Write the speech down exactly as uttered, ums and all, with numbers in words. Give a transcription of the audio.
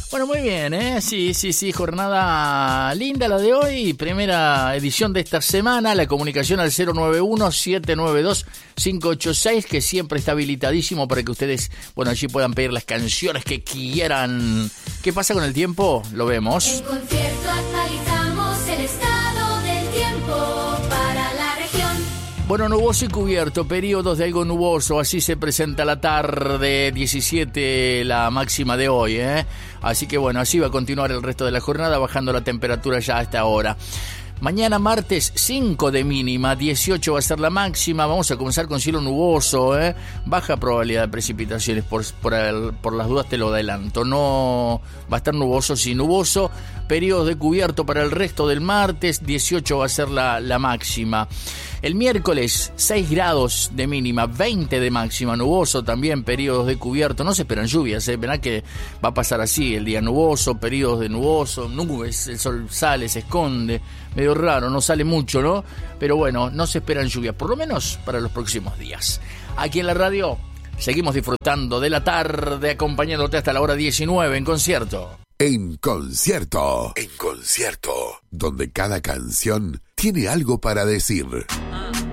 Bueno, muy bien, ¿eh? Sí, sí, sí, jornada linda la de hoy, primera edición de esta semana, la comunicación al cero nueve uno, siete nueve dos, cinco ocho seis, que siempre está habilitadísimo para que ustedes, bueno, allí puedan pedir las canciones que quieran. ¿Qué pasa con el tiempo? Lo vemos. En Concierto actualizamos el estado del tiempo para la región. Bueno, nuboso y cubierto, periodos de algo nuboso, así se presenta la tarde, diecisiete la máxima de hoy, ¿eh? Así que bueno, así va a continuar el resto de la jornada, bajando la temperatura ya a esta hora. Mañana martes cinco de mínima, dieciocho va a ser la máxima, vamos a comenzar con cielo nuboso, ¿eh? Baja probabilidad de precipitaciones, por, por, el, por las dudas te lo adelanto, no va a estar nuboso, sí nuboso, periodos de cubierto para el resto del martes, dieciocho va a ser la, la máxima. El miércoles, seis grados de mínima, veinte de máxima, nuboso también, periodos de cubierto, no se esperan lluvias, ¿eh? Verá que va a pasar así, el día nuboso, periodos de nuboso, nubes, el sol sale, se esconde, medio raro, no sale mucho, ¿no? Pero bueno, no se esperan lluvias, por lo menos para los próximos días. Aquí en la radio seguimos disfrutando de la tarde, acompañándote hasta la hora diecinueve en Concierto. En Concierto, en Concierto, donde cada canción tiene algo para decir.